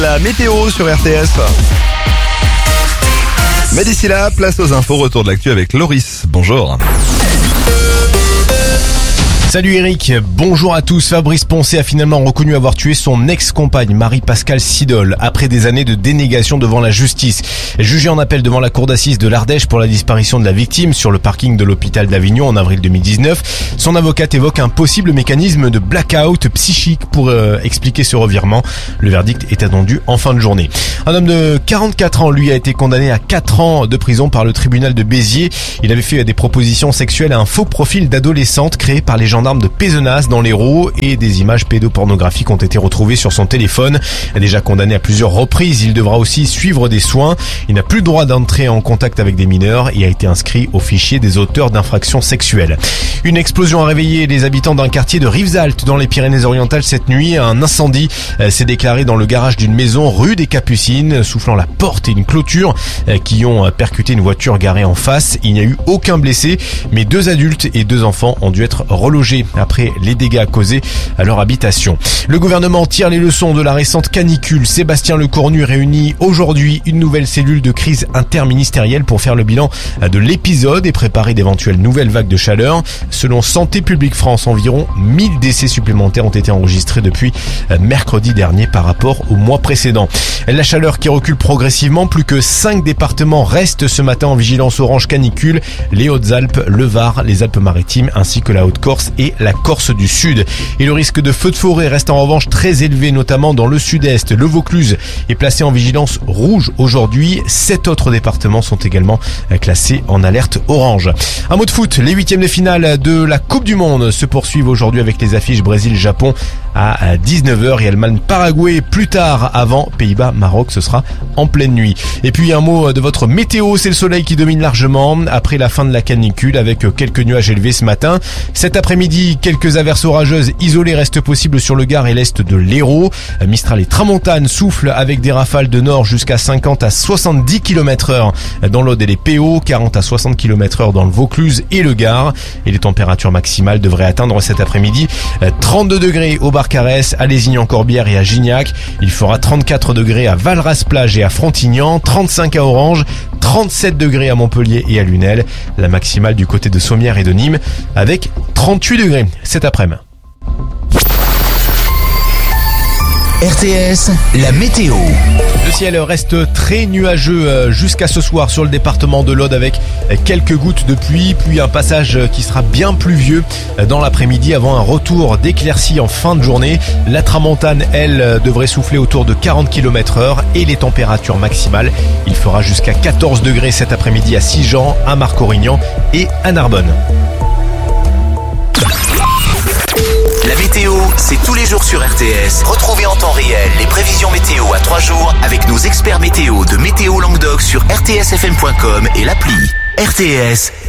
La météo sur RTS. Mais d'ici là, place aux infos, retour de l'actu avec Loris. Bonjour. Salut Eric, bonjour à tous. Fabrice Poncet a finalement reconnu avoir tué son ex-compagne Marie-Pascale Sidol après des années de dénégation devant la justice. Jugé en appel devant la cour d'assises de l'Ardèche pour la disparition de la victime sur le parking de l'hôpital d'Avignon en avril 2019, son avocate évoque un possible mécanisme de blackout psychique pour expliquer ce revirement. Le verdict est attendu en fin de journée. Un homme de 44 ans, lui, a été condamné à 4 ans de prison par le tribunal de Béziers. Il avait fait des propositions sexuelles à un faux profil d'adolescente créé par les gendarmes de Pézenas dans l'Hérault et des images pédopornographiques ont été retrouvées sur son téléphone. Déjà condamné à plusieurs reprises, il devra aussi suivre des soins. Il n'a plus le droit d'entrer en contact avec des mineurs et a été inscrit au fichier des auteurs d'infractions sexuelles. Une explosion a réveillé les habitants d'un quartier de Rivesaltes dans les Pyrénées-Orientales cette nuit. Un incendie s'est déclaré dans le garage d'une maison rue des Capucines, soufflant la porte et une clôture qui ont percuté une voiture garée en face. Il n'y a eu aucun blessé, mais 2 adultes et 2 enfants ont dû être relogés après les dégâts causés à leur habitation. Le gouvernement tire les leçons de la récente canicule. Sébastien Lecornu réunit aujourd'hui une nouvelle cellule de crise interministérielle pour faire le bilan de l'épisode et préparer d'éventuelles nouvelles vagues de chaleur. Selon Santé publique France, environ 1000 décès supplémentaires ont été enregistrés depuis mercredi dernier par rapport au mois précédent. La chaleur qui recule progressivement, plus que 5 départements restent ce matin en vigilance orange canicule, les Hautes-Alpes, le Var, les Alpes-Maritimes ainsi que la Haute-Corse et la Corse du Sud. Et le risque de feu de forêt reste en revanche très élevé, notamment dans le sud-est. Le Vaucluse est placé en vigilance rouge aujourd'hui. 7 autres départements sont également classés en alerte orange. Un mot de foot, les 8e de finale de la Coupe du Monde se poursuivent aujourd'hui avec les affiches Brésil-Japon à 19h et Allemagne-Paraguay plus tard avant Pays-Bas-Maroc, ce sera en pleine nuit. Et puis un mot de votre météo, c'est le soleil qui domine largement après la fin de la canicule avec quelques nuages élevés ce matin. Cet après-midi, quelques averses orageuses isolées restent possibles sur le Gard et l'est de l'Hérault. Mistral et tramontane soufflent avec des rafales de nord jusqu'à 50 à 70 km/h dans l'Aude et les PO, 40 à 60 km/h dans le Vaucluse et le Gard. Et les températures maximales devraient atteindre cet après-midi 32 degrés au Barcarès, à Lézignan-Corbière et à Gignac. Il fera 34 degrés à Valras-Plage et à Frontignan, 35 à Orange, 37 degrés à Montpellier et à Lunel. La maximale du côté de Sommières et de Nîmes avec 38 degrés cet après-midi. RTS, la météo. Le ciel reste très nuageux jusqu'à ce soir sur le département de l'Aude avec quelques gouttes de pluie, puis un passage qui sera bien pluvieux dans l'après-midi avant un retour d'éclaircies en fin de journée. La tramontane, elle, devrait souffler autour de 40 km/h et les températures maximales, il fera jusqu'à 14 degrés cet après-midi à Sigean, à Marcorignan et à Narbonne. La météo, c'est tous les jours sur RTS. Retrouvez en temps réel les prévisions météo à 3 jours avec nos experts météo de Météo Languedoc sur rtsfm.com et l'appli. RTS.